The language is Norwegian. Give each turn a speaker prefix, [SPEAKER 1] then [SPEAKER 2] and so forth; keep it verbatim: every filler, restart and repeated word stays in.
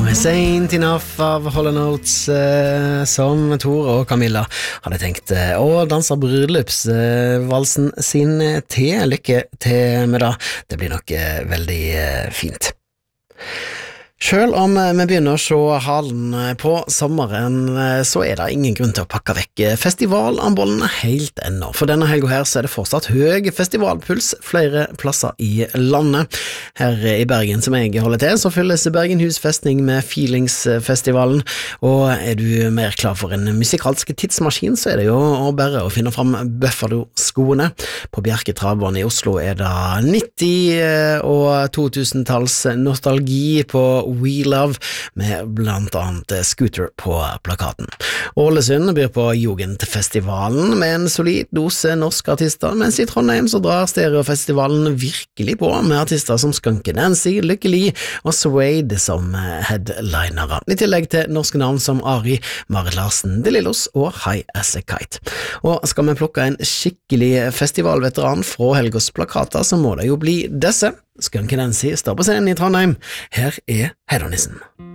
[SPEAKER 1] Saint Enough av Hall and Oates, eh, som Tor og Camilla hadde tenkt eh, å danse bryllupsvalsen eh, sin til. Lykke til med det. Det blir nok eh, veldig eh, fint. Selv om vi begynner å se halen på sommeren, så er det ingen grunn til å pakke vekk festivalambollen helt ennå. For denne helgen her så er det fortsatt høy festivalpuls flere plasser i landet. Her i Bergen, som jeg holder til, så fylles Bergenhus festning med Feelingsfestivalen. Og er du mer klar for en musikalsk tidsmaskin, så er det jo bare å finne fram Buffalo-skoene. På Bjerke Travbane i Oslo er det nitti- og to-tusentalls nostalgi på We Love, med blant annet Scooter på plakaten. Ålesund byr på Jugendfestivalen med en solid dose norske artister, mens i Trondheim så drar Stereofestivalen virkelig på med artister som Skunky Nancy, Lykke Li og Suede som headlinere. I tillegg til norske navn som Ari, Marit Larsen, De Lillos og High As A Kite. Og skal vi plukke en skikkelig festivalveteran fra helgos plakater, så må det jo bli disse. Skunky Nancy står på scenen i Trondheim. Her er Hedonissen.